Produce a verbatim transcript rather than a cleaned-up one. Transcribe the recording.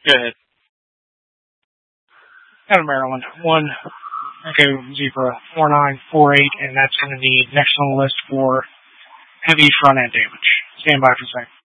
Go ahead. Out of Maryland. One Echo Zebra four nine four eight, and that's going to be next on the list for heavy front end damage. Stand by for a second.